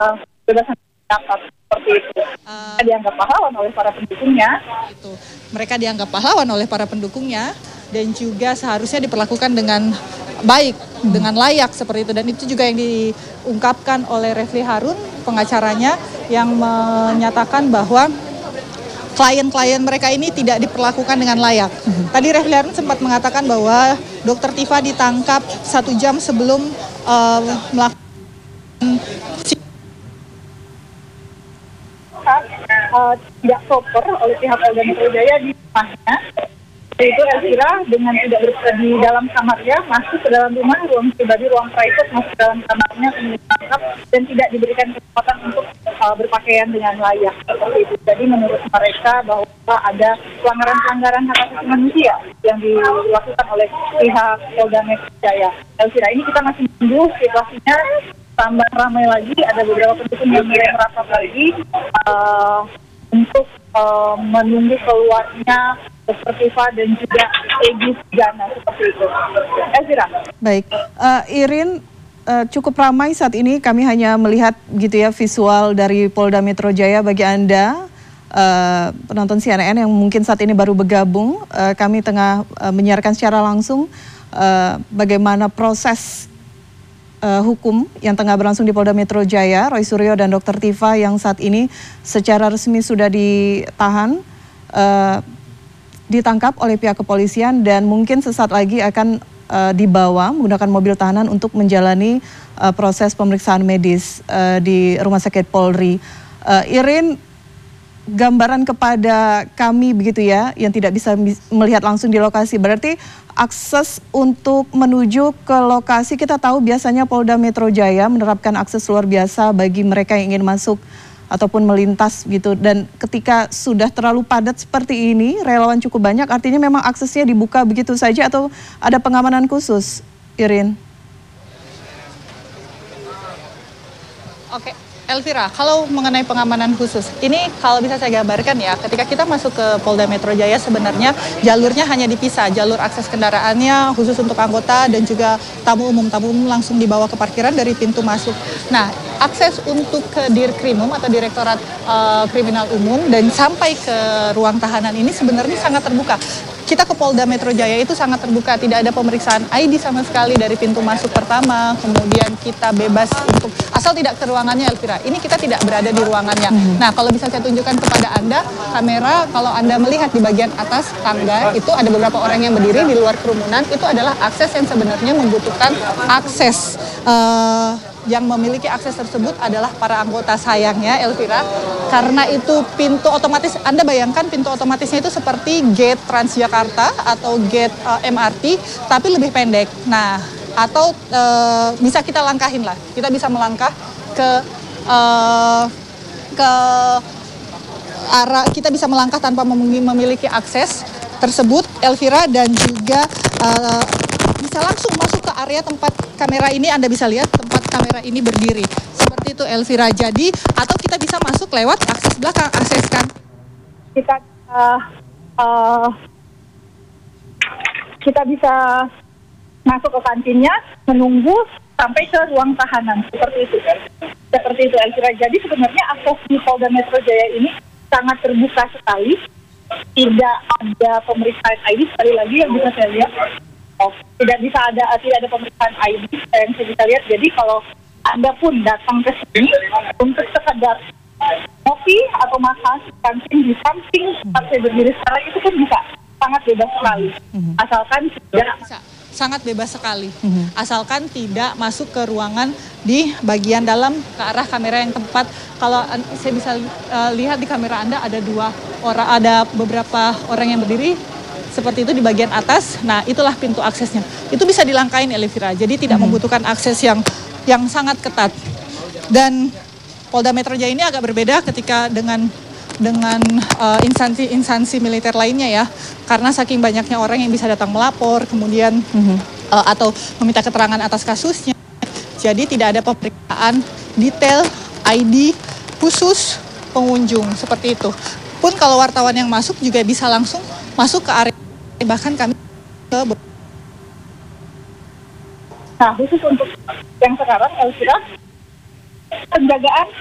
kebebasan pendapat seperti itu. Dianggap pahlawan oleh para pendukungnya. Itu. Mereka dianggap pahlawan oleh para pendukungnya dan juga seharusnya diperlakukan dengan baik, dengan layak seperti itu. Dan itu juga yang diungkapkan oleh Refli Harun, pengacaranya, yang menyatakan bahwa klien-klien mereka ini tidak diperlakukan dengan layak. Tadi Refli Harun sempat mengatakan bahwa Dr. Tifa ditangkap 1 jam sebelum melakukan tidak proper oleh pihak Polda Metro Jaya di rumahnya. Itu Elvira dengan tidak berada di dalam kamarnya, masuk ke dalam rumah, ruang pribadi, ruang private, masuk ke dalam kamarnya, kemudian ditangkap dan tidak diberikan kesempatan untuk berpakaian dengan layak seperti itu. Jadi menurut mereka bahwa ada pelanggaran-pelanggaran hak asasi manusia yang dilakukan oleh pihak Polda Metro Jaya. Elvira, ini kita masih menunggu situasinya tambah ramai lagi, ada beberapa pendukung yang mulai merapat lagi untuk menunggu keluarnya Dr. Tifa dan juga Egy Sujana seperti itu. Elvira. Baik, Irin, cukup ramai saat ini, kami hanya melihat gitu ya visual dari Polda Metro Jaya. Bagi Anda penonton CNN yang mungkin saat ini baru bergabung, kami tengah menyiarkan secara langsung bagaimana proses hukum yang tengah berlangsung di Polda Metro Jaya. Roy Suryo dan Dr. Tifa yang saat ini secara resmi sudah ditahan, ditangkap oleh pihak kepolisian dan mungkin sesaat lagi akan dibawa menggunakan mobil tahanan untuk menjalani proses pemeriksaan medis di Rumah Sakit Polri. Irin, gambaran kepada kami begitu ya, yang tidak bisa melihat langsung di lokasi. Berarti akses untuk menuju ke lokasi, kita tahu biasanya Polda Metro Jaya menerapkan akses luar biasa bagi mereka yang ingin masuk ataupun melintas gitu. Dan ketika sudah terlalu padat seperti ini, relawan cukup banyak, artinya memang aksesnya dibuka begitu saja atau ada pengamanan khusus, Irin? Oke, Elvira, kalau mengenai pengamanan khusus, ini kalau bisa saya gambarkan ya, ketika kita masuk ke Polda Metro Jaya sebenarnya jalurnya hanya dipisah, jalur akses kendaraannya khusus untuk anggota dan juga tamu umum langsung dibawa ke parkiran dari pintu masuk. Nah, akses untuk ke Dirkrimum atau Direktorat Kriminal Umum dan sampai ke ruang tahanan ini sebenarnya sangat terbuka. Kita ke Polda Metro Jaya itu sangat terbuka, tidak ada pemeriksaan ID sama sekali dari pintu masuk pertama, kemudian kita bebas untuk, asal tidak ke ruangannya Elvira, ini kita tidak berada di ruangannya. Nah, kalau bisa saya tunjukkan kepada Anda, kamera, kalau Anda melihat di bagian atas tangga, itu ada beberapa orang yang berdiri di luar kerumunan, itu adalah akses yang sebenarnya membutuhkan akses. Yang memiliki akses tersebut adalah para anggota, sayangnya Elvira, karena itu pintu otomatis, Anda bayangkan pintu otomatisnya itu seperti gate Transjakarta atau gate MRT tapi lebih pendek. Nah, atau bisa kita langkahin lah, kita bisa melangkah ke arah, kita bisa melangkah tanpa memiliki akses tersebut Elvira, dan juga bisa langsung masuk ke area tempat kamera ini, Anda bisa lihat tempat kamera ini berdiri. Seperti itu Elvira. Jadi, atau kita bisa masuk lewat akses belakang, akses kan. Kita bisa masuk ke kantinnya, menunggu sampai ke ruang tahanan. Seperti itu kan. Seperti itu Elvira. Jadi sebenarnya akses di Polda Metro Jaya ini sangat terbuka sekali. Tidak ada pemeriksaan ID, sekali lagi yang bisa saya lihat. Tidak ada pemeriksaan ID yang saya bisa lihat. Jadi kalau Anda pun datang ke sini untuk sekedar kopi atau makan kantin di samping tempat saya berdiri sekarang, itu pun bisa sangat bebas sekali. Asalkan tidak sangat bebas sekali. Asalkan tidak masuk ke ruangan di bagian dalam ke arah kamera yang tepat. Kalau saya bisa lihat di kamera Anda ada ada beberapa orang yang berdiri seperti itu di bagian atas. Nah, itulah pintu aksesnya. Itu bisa dilangkain Elvira. Jadi tidak membutuhkan akses yang sangat ketat. Dan Polda Metro Jaya ini agak berbeda ketika dengan instansi militer lainnya ya. Karena saking banyaknya orang yang bisa datang melapor, kemudian atau meminta keterangan atas kasusnya. Jadi tidak ada pemeriksaan detail ID khusus pengunjung seperti itu. Pun kalau wartawan yang masuk juga bisa langsung masuk ke area, bahkan kami ke. Nah, khusus untuk yang sekarang Elvira, penjagaan